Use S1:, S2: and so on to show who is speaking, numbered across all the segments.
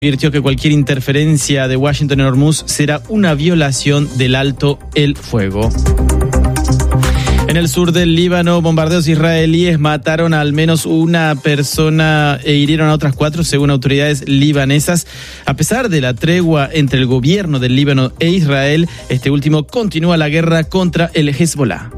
S1: advirtió que cualquier interferencia de Washington en Hormuz será una violación del alto el fuego. En el sur del Líbano, bombardeos israelíes mataron a al menos una persona e hirieron a otras 4, según autoridades libanesas. A pesar de la tregua entre el gobierno del Líbano e Israel, este último continúa la guerra contra el Hezbollah.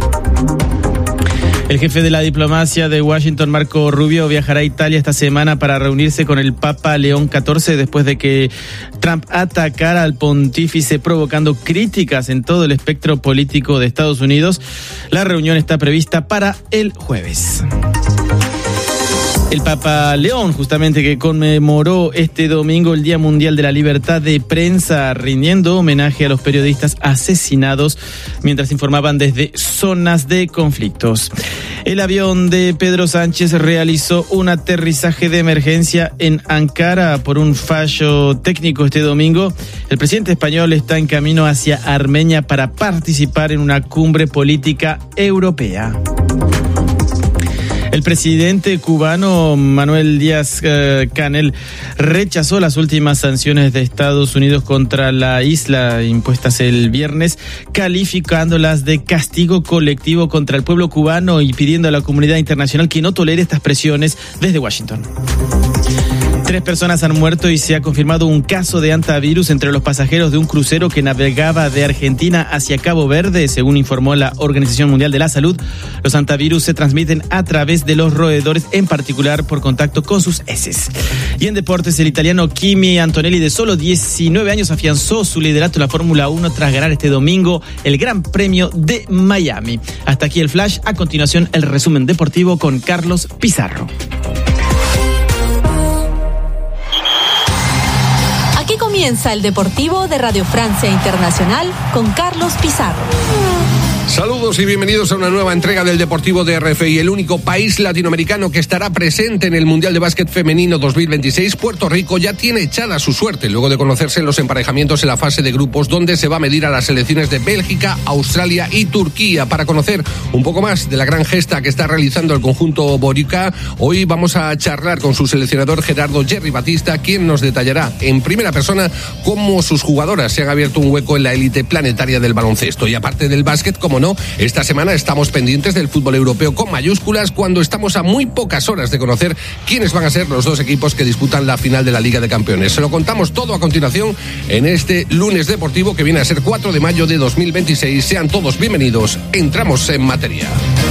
S1: El jefe de la diplomacia de Washington, Marco Rubio, viajará a Italia esta semana para reunirse con el Papa León XIV después de que Trump atacara al pontífice, provocando críticas en todo el espectro político de Estados Unidos. La reunión está prevista para el jueves. El Papa León, justamente, que conmemoró este domingo el Día Mundial de la Libertad de Prensa, rindiendo homenaje a los periodistas asesinados mientras informaban desde zonas de conflictos. El avión de Pedro Sánchez realizó un aterrizaje de emergencia en Ankara por un fallo técnico este domingo. El presidente español está en camino hacia Armenia para participar en una cumbre política europea. El presidente cubano Manuel Díaz-Canel rechazó las últimas sanciones de Estados Unidos contra la isla impuestas el viernes, calificándolas de castigo colectivo contra el pueblo cubano y pidiendo a la comunidad internacional que no tolere estas presiones desde Washington. 3 personas han muerto y se ha confirmado un caso de hantavirus entre los pasajeros de un crucero que navegaba de Argentina hacia Cabo Verde, según informó la Organización Mundial de la Salud. Los hantavirus se transmiten a través de los roedores, en particular por contacto con sus heces. Y en deportes, el italiano Kimi Antonelli, de solo 19 años, afianzó su liderato en la Fórmula 1 tras ganar este domingo el Gran Premio de Miami. Hasta aquí el flash. A continuación, el resumen deportivo con Carlos Pizarro.
S2: Comienza el Deportivo de Radio Francia Internacional con Carlos Pizarro.
S3: Saludos y bienvenidos a una nueva entrega del Deportivo de RFI, el único país latinoamericano que estará presente en el Mundial de Básquet Femenino 2026. Puerto Rico ya tiene echada su suerte luego de conocerse en los emparejamientos en la fase de grupos, donde se va a medir a las selecciones de Bélgica, Australia y Turquía. Para conocer un poco más de la gran gesta que está realizando el conjunto boricua, hoy vamos a charlar con su seleccionador Gerardo Jerry Batista, quien nos detallará en primera persona cómo sus jugadoras se han abierto un hueco en la élite planetaria del baloncesto. Y aparte del básquet, como no, esta semana estamos pendientes del fútbol europeo con mayúsculas, cuando estamos a muy pocas horas de conocer quiénes van a ser los 2 equipos que disputan la final de la Liga de Campeones. Se lo contamos todo a continuación en este lunes deportivo que viene a ser 4 de mayo de 2026. Sean todos bienvenidos. Entramos en materia.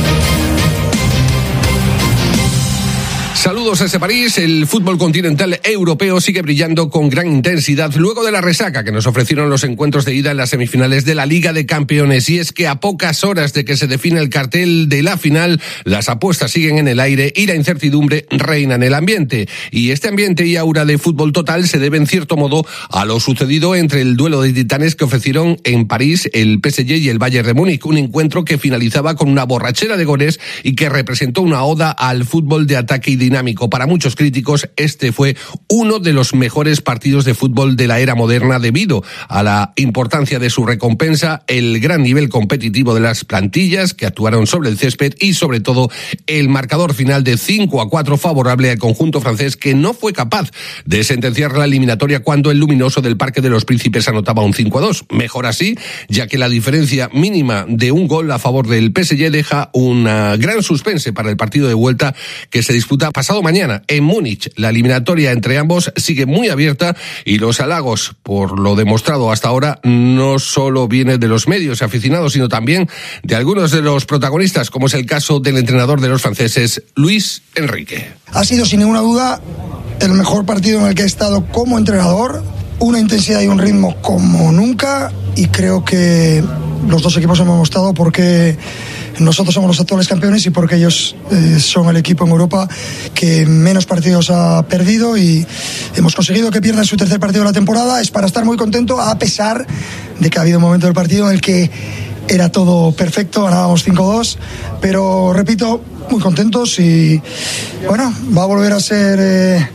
S3: Saludos desde París. El fútbol continental europeo sigue brillando con gran intensidad luego de la resaca que nos ofrecieron los encuentros de ida en las semifinales de la Liga de Campeones. Y es que a pocas horas de que se define el cartel de la final, las apuestas siguen en el aire y la incertidumbre reina en el ambiente. Y este ambiente y aura de fútbol total se debe en cierto modo a lo sucedido entre el duelo de titanes que ofrecieron en París el PSG y el Bayern de Múnich. Un encuentro que finalizaba con una borrachera de goles y que representó una oda al fútbol de ataque y dinámico. Para muchos críticos, este fue uno de los mejores partidos de fútbol de la era moderna debido a la importancia de su recompensa, el gran nivel competitivo de las plantillas que actuaron sobre el césped y sobre todo el marcador final de 5-4 favorable al conjunto francés, que no fue capaz de sentenciar la eliminatoria cuando el luminoso del Parque de los Príncipes anotaba un 5-2. Mejor así, ya que la diferencia mínima de un gol a favor del PSG deja una gran suspense para el partido de vuelta que se disputa pasado mañana en Múnich. La eliminatoria entre ambos sigue muy abierta y los halagos por lo demostrado hasta ahora no solo vienen de los medios y aficionados, sino también de algunos de los protagonistas, como es el caso del entrenador de los franceses, Luis Enrique.
S4: Ha sido sin ninguna duda el mejor partido en el que he estado como entrenador, una intensidad y un ritmo como nunca, y creo que los 2 equipos hemos mostrado porque nosotros somos los actuales campeones y porque ellos son el equipo en Europa que menos partidos ha perdido, y hemos conseguido que pierdan su 3er partido de la temporada. Es para estar muy contento, a pesar de que ha habido un momento del partido en el que era todo perfecto, ganábamos 5-2, pero repito, muy contentos, y bueno, va a volver a ser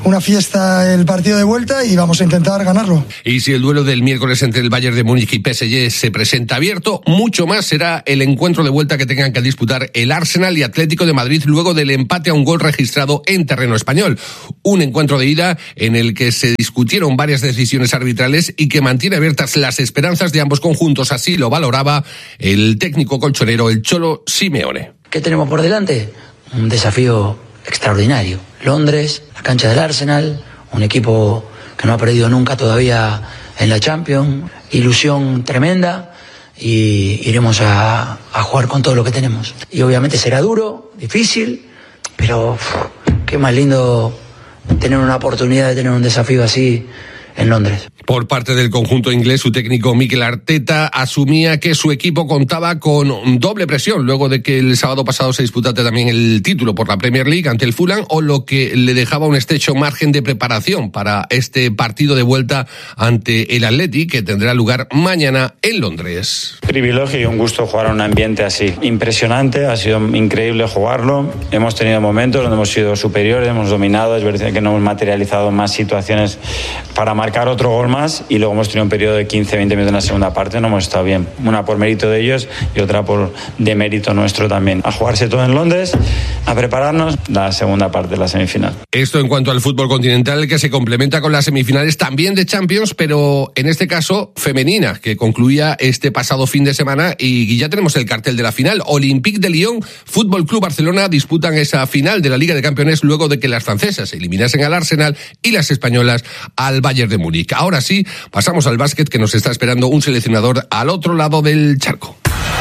S4: una fiesta el partido de vuelta y vamos a intentar ganarlo.
S3: Y si el duelo del miércoles entre el Bayern de Múnich y PSG se presenta abierto, mucho más será el encuentro de vuelta que tengan que disputar el Arsenal y Atlético de Madrid luego del empate a un gol registrado en terreno español. Un encuentro de ida en el que se discutieron varias decisiones arbitrales y que mantiene abiertas las esperanzas de ambos conjuntos. Así lo valoraba el técnico colchonero, el Cholo Simeone.
S5: ¿Qué tenemos por delante? Un desafío extraordinario. Londres, la cancha del Arsenal, un equipo que no ha perdido nunca todavía en la Champions, ilusión tremenda y iremos a jugar con todo lo que tenemos. Y obviamente será duro, difícil, pero qué más lindo tener una oportunidad de tener un desafío así en Londres.
S3: Por parte del conjunto inglés, su técnico Mikel Arteta asumía que su equipo contaba con doble presión luego de que el sábado pasado se disputase también el título por la Premier League ante el Fulham, o lo que le dejaba un estrecho margen de preparación para este partido de vuelta ante el Athletic, que tendrá lugar mañana en Londres.
S6: Privilegio y un gusto jugar en un ambiente así. Impresionante, ha sido increíble jugarlo. Hemos tenido momentos donde hemos sido superiores, hemos dominado, es verdad que no hemos materializado más situaciones para marcar otro gol más, y luego hemos tenido un periodo de 15-20 minutos en la segunda parte, no hemos estado bien. Una por mérito de ellos y otra por demérito nuestro también. A jugarse todo en Londres, a prepararnos la segunda parte de la semifinal.
S3: Esto en cuanto al fútbol continental, que se complementa con las semifinales también de Champions, pero en este caso femenina, que concluía este pasado fin de semana, y ya tenemos el cartel de la final. Olympique de Lyon, Fútbol Club Barcelona disputan esa final de la Liga de Campeones luego de que las francesas eliminasen al Arsenal y las españolas al Bayern de Múnich. Ahora sí, pasamos al básquet, que nos está esperando un seleccionador al otro lado del charco.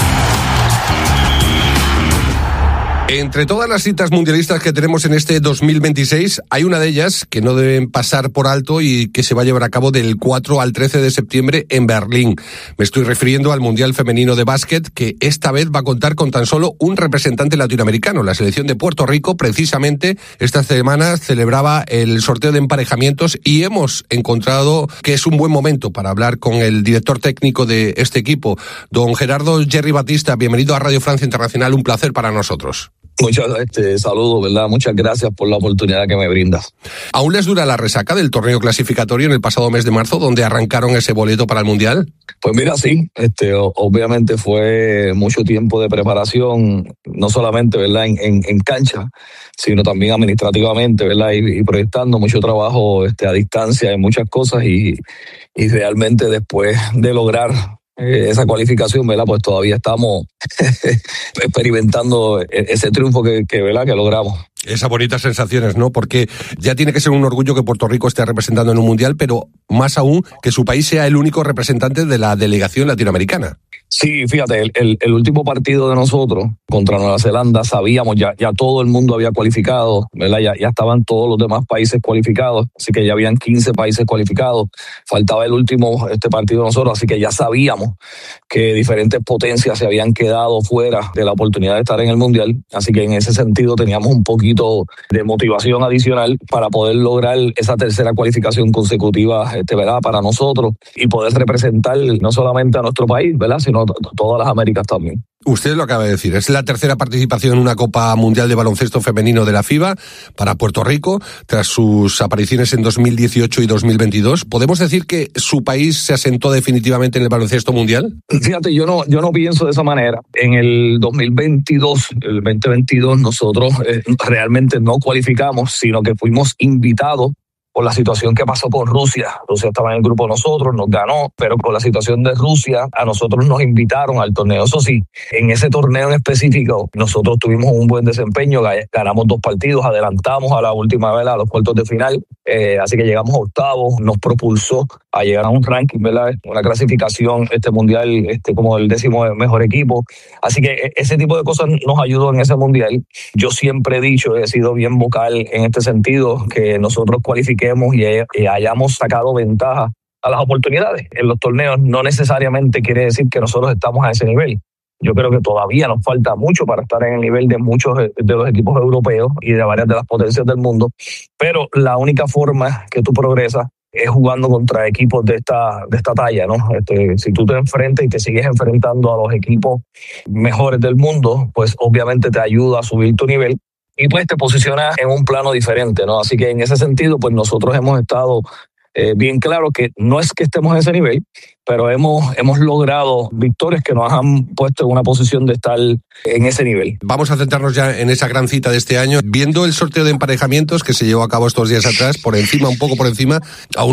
S3: Entre todas las citas mundialistas que tenemos en este 2026, hay una de ellas que no deben pasar por alto y que se va a llevar a cabo del 4 al 13 de septiembre en Berlín. Me estoy refiriendo al Mundial Femenino de Básquet, que esta vez va a contar con tan solo un representante latinoamericano. La selección de Puerto Rico, precisamente, esta semana celebraba el sorteo de emparejamientos y hemos encontrado que es un buen momento para hablar con el director técnico de este equipo, don Gerardo Jerry Batista. Bienvenido a Radio Francia Internacional, un placer para nosotros.
S7: Muchas saludos, ¿verdad? Muchas gracias por la oportunidad que me brindas.
S3: ¿Aún les dura la resaca del torneo clasificatorio en el pasado mes de marzo, donde arrancaron ese boleto para el Mundial?
S7: Pues mira, sí, obviamente fue mucho tiempo de preparación, no solamente, ¿verdad?, en cancha, sino también administrativamente, ¿verdad?, y proyectando mucho trabajo a distancia en muchas cosas, y realmente después de lograr esa cualificación, ¿verdad?, pues todavía estamos experimentando ese triunfo que logramos.
S3: Esas bonitas sensaciones, ¿no? Porque ya tiene que ser un orgullo que Puerto Rico esté representando en un mundial, pero más aún que su país sea el único representante de la delegación latinoamericana.
S7: Sí, fíjate, el último partido de nosotros contra Nueva Zelanda, sabíamos, ya todo el mundo había cualificado, ¿verdad? Ya estaban todos los demás países cualificados, así que ya habían 15 países cualificados. Faltaba el último partido de nosotros, así que ya sabíamos que diferentes potencias se habían quedado fuera de la oportunidad de estar en el Mundial, así que en ese sentido teníamos un poquito de motivación adicional para poder lograr esa tercera cualificación consecutiva, ¿verdad?, para nosotros, y poder representar no solamente a nuestro país, ¿verdad?, sino todas las Américas también.
S3: Usted lo acaba de decir, es la tercera participación en una Copa Mundial de Baloncesto Femenino de la FIBA para Puerto Rico, tras sus apariciones en 2018 y 2022. ¿Podemos decir que su país se asentó definitivamente en el baloncesto mundial?
S7: Fíjate, yo no pienso de esa manera. En el 2022, nosotros realmente no cualificamos, sino que fuimos invitados por la situación que pasó con Rusia. Rusia estaba en el grupo de nosotros, nos ganó, pero con la situación de Rusia, a nosotros nos invitaron al torneo. Eso sí, en ese torneo en específico, nosotros tuvimos un buen desempeño, ganamos 2 partidos, adelantamos a la última vez a los cuartos de final, así que llegamos a octavos, nos propulsó a llegar a un ranking, ¿verdad?, una clasificación mundial como el 10º mejor equipo. Así que ese tipo de cosas nos ayudó en ese mundial. Yo siempre he dicho, he sido bien vocal en este sentido, que nosotros cualifiquemos y hayamos sacado ventaja a las oportunidades en los torneos. No necesariamente quiere decir que nosotros estamos a ese nivel. Yo creo que todavía nos falta mucho para estar en el nivel de muchos de los equipos europeos y de varias de las potencias del mundo, pero la única forma que tú progresas es jugando contra equipos de esta talla, ¿no? Si tú te enfrentas y te sigues enfrentando a los equipos mejores del mundo, pues obviamente te ayuda a subir tu nivel. y pues te posiciona en un plano diferente, ¿no? Así que en ese sentido, pues nosotros hemos estado bien claro que no es que estemos en ese nivel, pero hemos logrado victorias que nos han puesto en una posición de estar en ese nivel.
S3: Vamos a centrarnos ya en esa gran cita de este año. Viendo el sorteo de emparejamientos que se llevó a cabo estos días atrás, un poco por encima, aún